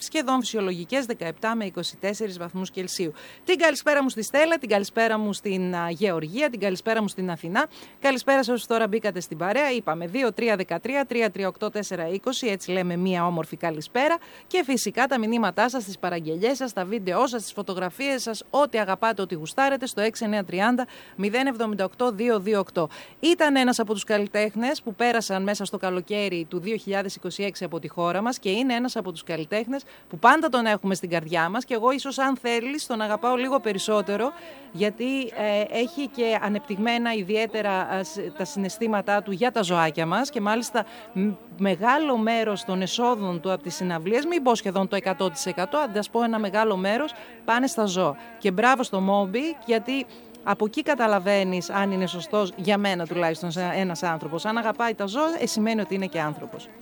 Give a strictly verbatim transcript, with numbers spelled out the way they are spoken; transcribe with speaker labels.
Speaker 1: σχεδόν φυσιολογικές δεκαεπτά με είκοσι τέσσερις βαθμούς Κελσίου. Την καλησπέρα μου στη Στέλλα, την καλησπέρα μου στην α, Γεωργία, την καλησπέρα μου στην Αθηνά. Καλησπέρα σε όσους τώρα μπήκατε στην παρέα. Είπαμε δύο τρία δεκατρία τρία τρία οκτώ τέσσερα είκοσι, έτσι λέμε μία όμορφη καλησπέρα. Και φυσικά τα μηνύματά σας, τις παραγγελιές σας, τα βίντεό σας, τις φωτογραφίες σας, ό,τι αγαπάτε, ό,τι γουστάρετε στο έξι εννιά τρία μηδέν εβδομήντα οκτώ διακόσια είκοσι οκτώ. Ήταν ένας από τους καλλιτέχνες που πέρασαν μέσα στο καλοκαίρι του δύο χιλιάδες είκοσι έξι από τη χώρα μας και είναι ένας από τους καλλιτέχνες που πάντα τον έχουμε στην καρδιά μας και εγώ ίσως αν θέλεις τον αγαπάω λίγο περισσότερο γιατί ε, έχει και ανεπτυγμένα ιδιαίτερα α, τα συναισθήματά του για τα ζωάκια μας και μάλιστα μ, μεγάλο μέρος των εσόδων του από τις συναυλίες, μην πω σχεδόν το εκατό τοις εκατό, αντάς πω ένα μεγάλο μέρος πάνε στα ζώα. Και μπράβο στο Μόμπι γιατί από εκεί καταλαβαίνεις αν είναι σωστός, για μένα τουλάχιστον ένας άνθρωπος. Αν αγαπάει τα ζώα, ε, σημαίνει ότι είναι και άνθρωπος.